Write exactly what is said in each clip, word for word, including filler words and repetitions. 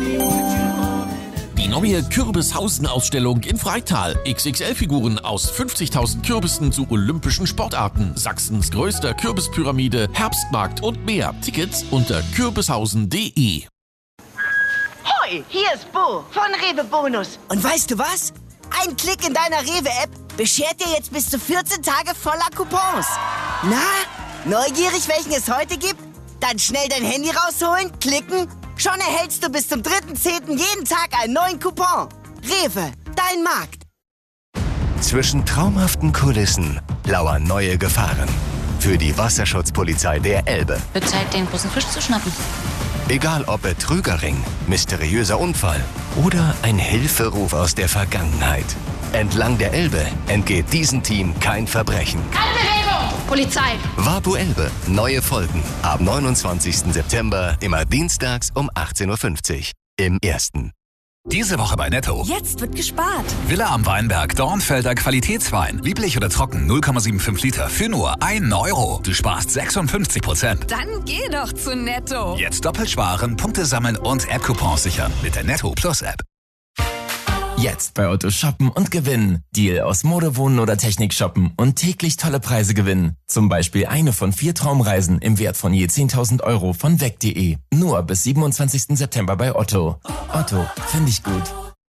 Die neue Kürbishausen-Ausstellung in Freital. X X L-Figuren aus fünfzigtausend Kürbissen zu olympischen Sportarten. Sachsens größter Kürbispyramide, Herbstmarkt und mehr. Tickets unter kürbishausen punkt de. Hoi, hier ist Bo von Rewe Bonus. Und weißt du was? Ein Klick in deiner Rewe-App beschert dir jetzt bis zu vierzehn Tage voller Coupons. Na, neugierig, welchen es heute gibt? Dann schnell dein Handy rausholen, klicken. Schon erhältst du bis zum dritten zehnten jeden Tag einen neuen Coupon. Rewe, dein Markt. Zwischen traumhaften Kulissen lauern neue Gefahren. Für die Wasserschutzpolizei der Elbe. Wird Zeit, den großen Fisch zu schnappen. Egal ob Betrügerring, mysteriöser Unfall oder ein Hilferuf aus der Vergangenheit. Entlang der Elbe entgeht diesem Team kein Verbrechen. Anbewegung! Polizei! Wapu Elbe. Neue Folgen. Ab neunundzwanzigsten September, immer dienstags um achtzehn Uhr fünfzig. Im Ersten. Diese Woche bei Netto. Jetzt wird gespart. Villa am Weinberg, Dornfelder Qualitätswein. Lieblich oder trocken, null Komma fünfundsiebzig Liter für nur einen Euro. Du sparst sechsundfünfzig Prozent. Dann geh doch zu Netto. Jetzt doppelt sparen, Punkte sammeln und App-Coupons sichern mit der Netto Plus App. Jetzt bei Otto shoppen und gewinnen. Deal aus Mode, Wohnen oder Technik shoppen und täglich tolle Preise gewinnen. Zum Beispiel eine von vier Traumreisen im Wert von je zehntausend Euro von weg punkt de. Nur bis siebenundzwanzigsten September bei Otto. Otto, finde ich gut.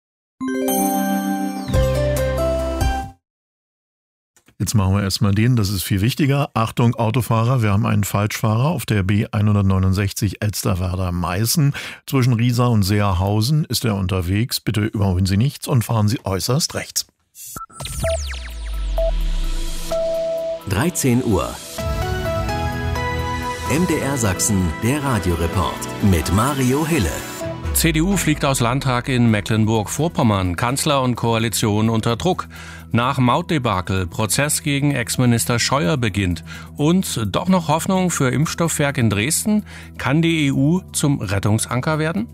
Jetzt machen wir erstmal den, das ist viel wichtiger. Achtung, Autofahrer, wir haben einen Falschfahrer auf der B hundertneunundsechzig Elsterwerda-Meißen. Zwischen Riesa und Seerhausen ist er unterwegs. Bitte überholen Sie nichts und fahren Sie äußerst rechts. dreizehn Uhr. M D R Sachsen, der Radioreport mit Mario Hille. C D U fliegt aus Landtag in Mecklenburg-Vorpommern. Kanzler und Koalition unter Druck. Nach Mautdebakel, Prozess gegen Ex-Minister Scheuer beginnt. Und doch noch Hoffnung für Impfstoffwerk in Dresden? Kann die E U zum Rettungsanker werden?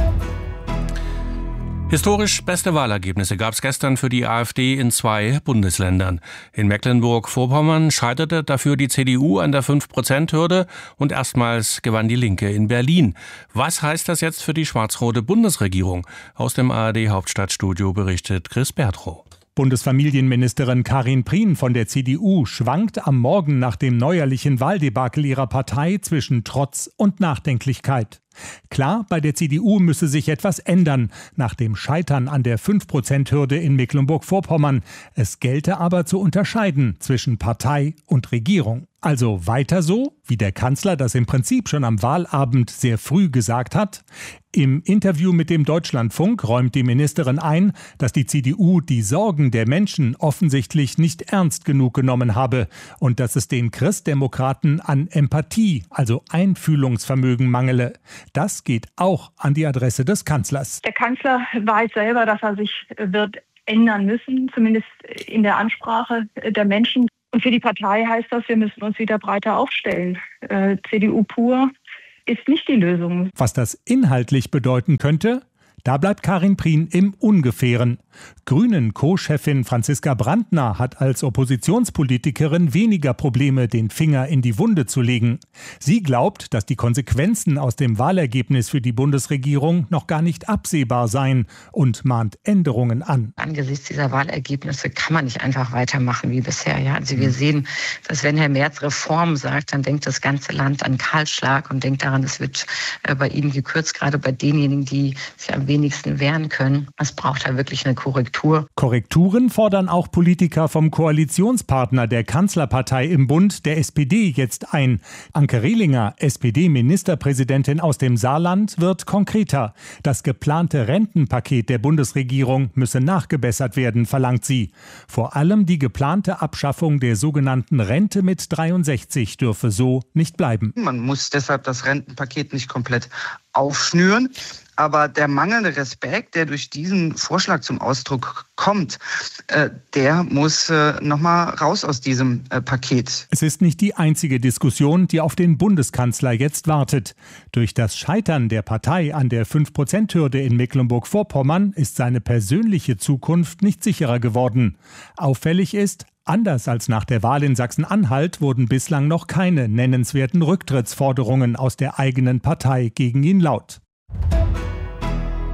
Historisch beste Wahlergebnisse gab es gestern für die AfD in zwei Bundesländern. In Mecklenburg-Vorpommern scheiterte dafür die C D U an der fünf Prozent Hürde und erstmals gewann die Linke in Berlin. Was heißt das jetzt für die schwarz-rote Bundesregierung? Aus dem A R D-Hauptstadtstudio berichtet Chris Bertrow. Bundesfamilienministerin Karin Prien von der C D U schwankt am Morgen nach dem neuerlichen Wahldebakel ihrer Partei zwischen Trotz und Nachdenklichkeit. Klar, bei der C D U müsse sich etwas ändern, nach dem Scheitern an der fünf Prozent Hürde in Mecklenburg-Vorpommern. Es gelte aber zu unterscheiden zwischen Partei und Regierung. Also weiter so, wie der Kanzler das im Prinzip schon am Wahlabend sehr früh gesagt hat. Im Interview mit dem Deutschlandfunk räumt die Ministerin ein, dass die C D U die Sorgen der Menschen offensichtlich nicht ernst genug genommen habe und dass es den Christdemokraten an Empathie, also Einfühlungsvermögen, mangele. Das geht auch an die Adresse des Kanzlers. Der Kanzler weiß selber, dass er sich wird ändern müssen, zumindest in der Ansprache der Menschen. Und für die Partei heißt das, wir müssen uns wieder breiter aufstellen. Äh, C D U pur ist nicht die Lösung. Was das inhaltlich bedeuten könnte? Da bleibt Karin Prien im Ungefähren. Grünen-Co-Chefin Franziska Brandner hat als Oppositionspolitikerin weniger Probleme, den Finger in die Wunde zu legen. Sie glaubt, dass die Konsequenzen aus dem Wahlergebnis für die Bundesregierung noch gar nicht absehbar seien und mahnt Änderungen an. Angesichts dieser Wahlergebnisse kann man nicht einfach weitermachen wie bisher. Ja? Also wir sehen, dass wenn Herr Merz Reform sagt, dann denkt das ganze Land an Kahlschlag und denkt daran, es wird bei Ihnen gekürzt, gerade bei denjenigen, die sich am wenigsten wehren können. Es braucht da wirklich eine Korrektur. Korrekturen fordern auch Politiker vom Koalitionspartner der Kanzlerpartei im Bund, der S P D, jetzt ein. Anke Rehlinger, S P D-Ministerpräsidentin aus dem Saarland, wird konkreter. Das geplante Rentenpaket der Bundesregierung müsse nachgebessert werden, verlangt sie. Vor allem die geplante Abschaffung der sogenannten Rente mit dreiundsechzig dürfe so nicht bleiben. Man muss deshalb das Rentenpaket nicht komplett aufschnüren. Aber der mangelnde Respekt, der durch diesen Vorschlag zum Ausdruck kommt, äh, der muss äh, nochmal raus aus diesem äh, Paket. Es ist nicht die einzige Diskussion, die auf den Bundeskanzler jetzt wartet. Durch das Scheitern der Partei an der fünf Prozent Hürde in Mecklenburg-Vorpommern ist seine persönliche Zukunft nicht sicherer geworden. Auffällig ist, anders als nach der Wahl in Sachsen-Anhalt wurden bislang noch keine nennenswerten Rücktrittsforderungen aus der eigenen Partei gegen ihn laut.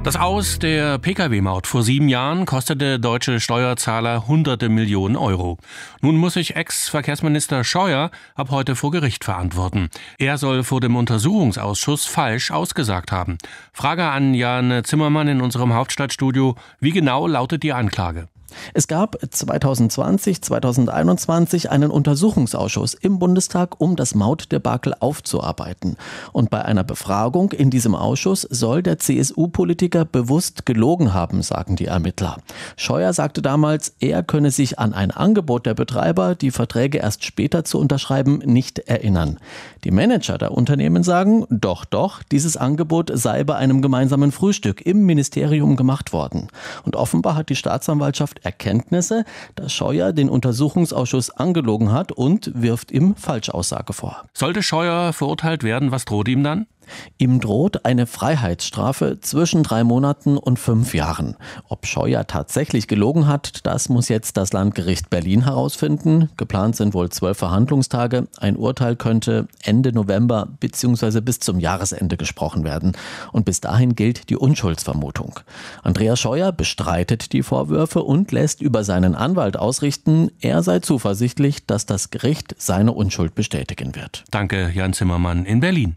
Das Aus der Pkw-Maut vor sieben Jahren kostete deutsche Steuerzahler hunderte Millionen Euro. Nun muss sich Ex-Verkehrsminister Scheuer ab heute vor Gericht verantworten. Er soll vor dem Untersuchungsausschuss falsch ausgesagt haben. Frage an Jan Zimmermann in unserem Hauptstadtstudio. Wie genau lautet die Anklage? Es gab zweitausendzwanzig, zweitausendeinundzwanzig einen Untersuchungsausschuss im Bundestag, um das Mautdebakel aufzuarbeiten. Und bei einer Befragung in diesem Ausschuss soll der C S U-Politiker bewusst gelogen haben, sagen die Ermittler. Scheuer sagte damals, er könne sich an ein Angebot der Betreiber, die Verträge erst später zu unterschreiben, nicht erinnern. Die Manager der Unternehmen sagen, doch, doch, dieses Angebot sei bei einem gemeinsamen Frühstück im Ministerium gemacht worden. Und offenbar hat die Staatsanwaltschaft Erkenntnisse, dass Scheuer den Untersuchungsausschuss angelogen hat und wirft ihm Falschaussage vor. Sollte Scheuer verurteilt werden, was droht ihm dann? Ihm droht eine Freiheitsstrafe zwischen drei Monaten und fünf Jahren. Ob Scheuer tatsächlich gelogen hat, das muss jetzt das Landgericht Berlin herausfinden. Geplant sind wohl zwölf Verhandlungstage. Ein Urteil könnte Ende November bzw. bis zum Jahresende gesprochen werden. Und bis dahin gilt die Unschuldsvermutung. Andreas Scheuer bestreitet die Vorwürfe und lässt über seinen Anwalt ausrichten, er sei zuversichtlich, dass das Gericht seine Unschuld bestätigen wird. Danke, Jan Zimmermann in Berlin.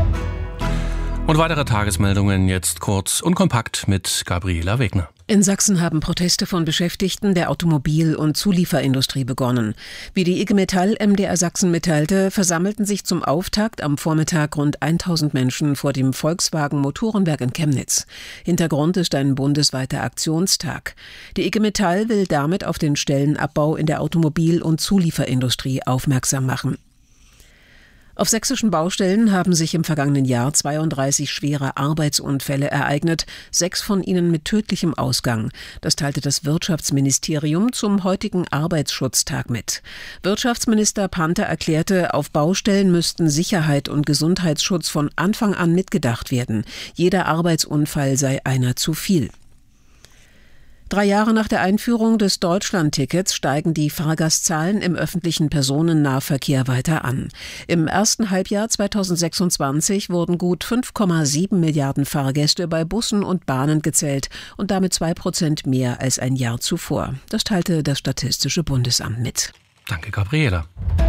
Und weitere Tagesmeldungen jetzt kurz und kompakt mit Gabriela Wegner. In Sachsen haben Proteste von Beschäftigten der Automobil- und Zulieferindustrie begonnen. Wie die I G Metall M D R Sachsen mitteilte, versammelten sich zum Auftakt am Vormittag rund tausend Menschen vor dem Volkswagen Motorenwerk in Chemnitz. Hintergrund ist ein bundesweiter Aktionstag. Die I G Metall will damit auf den Stellenabbau in der Automobil- und Zulieferindustrie aufmerksam machen. Auf sächsischen Baustellen haben sich im vergangenen Jahr zweiunddreißig schwere Arbeitsunfälle ereignet, sechs von ihnen mit tödlichem Ausgang. Das teilte das Wirtschaftsministerium zum heutigen Arbeitsschutztag mit. Wirtschaftsminister Panther erklärte, auf Baustellen müssten Sicherheit und Gesundheitsschutz von Anfang an mitgedacht werden. Jeder Arbeitsunfall sei einer zu viel. Drei Jahre nach der Einführung des Deutschland-Tickets steigen die Fahrgastzahlen im öffentlichen Personennahverkehr weiter an. Im ersten Halbjahr zweitausendsechsundzwanzig wurden gut fünf Komma sieben Milliarden Fahrgäste bei Bussen und Bahnen gezählt und damit zwei Prozent mehr als ein Jahr zuvor. Das teilte das Statistische Bundesamt mit. Danke, Gabriela.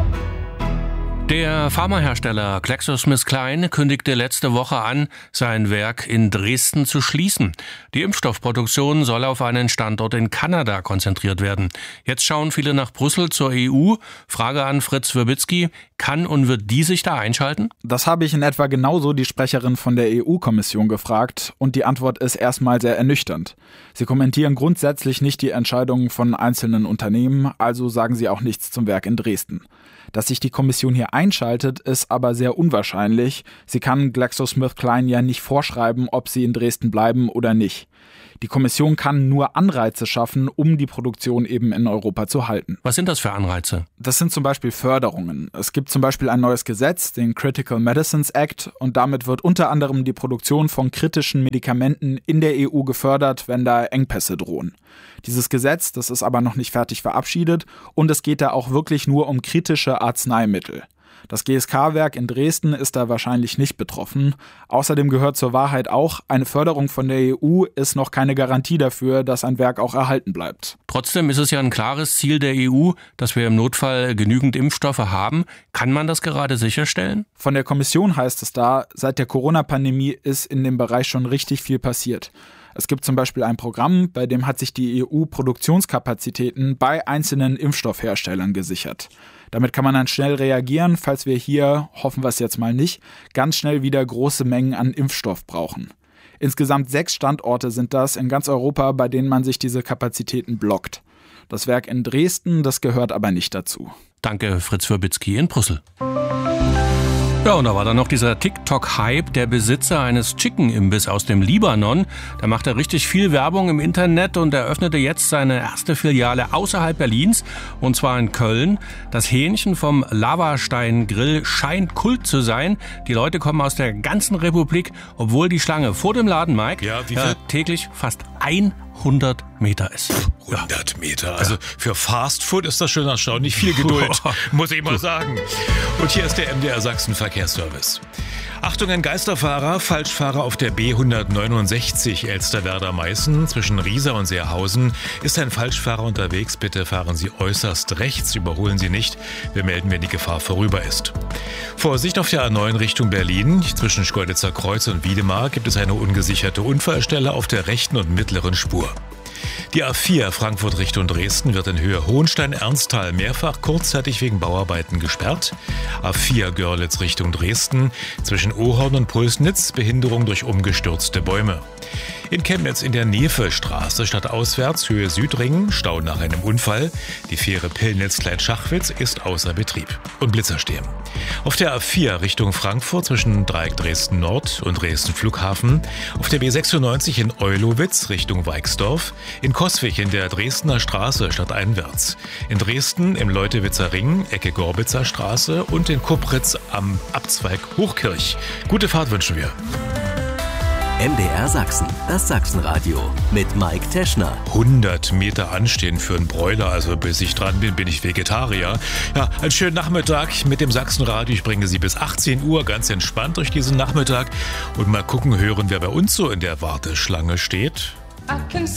Der Pharmahersteller GlaxoSmithKline kündigte letzte Woche an, sein Werk in Dresden zu schließen. Die Impfstoffproduktion soll auf einen Standort in Kanada konzentriert werden. Jetzt schauen viele nach Brüssel zur E U. Frage an Fritz Wierbitzki, kann und wird die sich da einschalten? Das habe ich in etwa genauso die Sprecherin von der E U-Kommission gefragt und die Antwort ist erstmal sehr ernüchternd. Sie kommentieren grundsätzlich nicht die Entscheidungen von einzelnen Unternehmen, also sagen sie auch nichts zum Werk in Dresden. Dass sich die Kommission hier einschaltet, ist aber sehr unwahrscheinlich. Sie kann GlaxoSmithKline ja nicht vorschreiben, ob sie in Dresden bleiben oder nicht. Die Kommission kann nur Anreize schaffen, um die Produktion eben in Europa zu halten. Was sind das für Anreize? Das sind zum Beispiel Förderungen. Es gibt zum Beispiel ein neues Gesetz, den Critical Medicines Act, und damit wird unter anderem die Produktion von kritischen Medikamenten in der E U gefördert, wenn da Engpässe drohen. Dieses Gesetz, das ist aber noch nicht fertig verabschiedet und es geht da auch wirklich nur um kritische Arzneimittel. Das G S K-Werk in Dresden ist da wahrscheinlich nicht betroffen. Außerdem gehört zur Wahrheit auch, eine Förderung von der E U ist noch keine Garantie dafür, dass ein Werk auch erhalten bleibt. Trotzdem ist es ja ein klares Ziel der E U, dass wir im Notfall genügend Impfstoffe haben. Kann man das gerade sicherstellen? Von der Kommission heißt es da, seit der Corona-Pandemie ist in dem Bereich schon richtig viel passiert. Es gibt zum Beispiel ein Programm, bei dem hat sich die E U Produktionskapazitäten bei einzelnen Impfstoffherstellern gesichert. Damit kann man dann schnell reagieren, falls wir hier, hoffen wir es jetzt mal nicht, ganz schnell wieder große Mengen an Impfstoff brauchen. Insgesamt sechs Standorte sind das in ganz Europa, bei denen man sich diese Kapazitäten blockt. Das Werk in Dresden, das gehört aber nicht dazu. Danke, Fritz Wierbitzki in Brüssel. Ja, und da war dann noch dieser TikTok-Hype. Der Besitzer eines Chicken-Imbiss aus dem Libanon, der machte richtig viel Werbung im Internet und eröffnete jetzt seine erste Filiale außerhalb Berlins, und zwar in Köln. Das Hähnchen vom Lavastein-Grill scheint Kult zu sein. Die Leute kommen aus der ganzen Republik, obwohl die Schlange vor dem Laden, Mike, ja, wie viel? Ja, täglich fast hundert Meter ist. hundert Meter. Also für Fast Food ist das schon erstaunlich viel Geduld, muss ich mal sagen. Und hier ist der M D R Sachsen Verkehrsservice. Achtung, ein Geisterfahrer, Falschfahrer auf der B hundertneunundsechzig Elsterwerda-Meißen zwischen Riesa und Seerhausen. Ist ein Falschfahrer unterwegs, bitte fahren Sie äußerst rechts, überholen Sie nicht. Wir melden, wenn die Gefahr vorüber ist. Vorsicht auf der A neun Richtung Berlin. Zwischen Schkeuditzer Kreuz und Wiedemar gibt es eine ungesicherte Unfallstelle auf der rechten und mittleren Spur. Die A vier Frankfurt Richtung Dresden wird in Höhe Hohenstein-Ernsthal mehrfach kurzzeitig wegen Bauarbeiten gesperrt. A vier Görlitz Richtung Dresden zwischen Ohorn und Pulsnitz Behinderung durch umgestürzte Bäume. In Chemnitz in der Nefe-Straße stadtauswärts Höhe Südring Stau nach einem Unfall. Die Fähre Pillnitz-Kleitschachwitz ist außer Betrieb und Blitzer stehen. Auf der A vier Richtung Frankfurt zwischen Dreieck Dresden Nord und Dresden Flughafen. Auf der B sechsundneunzig in Eulowitz Richtung Weixdorf. In Coswig in der Dresdner Straße stadteinwärts. In Dresden im Leutewitzer Ring Ecke Gorbitzer Straße und in Kupritz am Abzweig Hochkirch. Gute Fahrt wünschen wir. M D R Sachsen, das Sachsenradio mit Mike Teschner. hundert Meter anstehen für einen Broiler, also bis ich dran bin, bin ich Vegetarier. Ja, einen schönen Nachmittag mit dem Sachsenradio. Ich bringe Sie bis achtzehn Uhr ganz entspannt durch diesen Nachmittag und mal gucken, hören, wer bei uns so in der Warteschlange steht. I can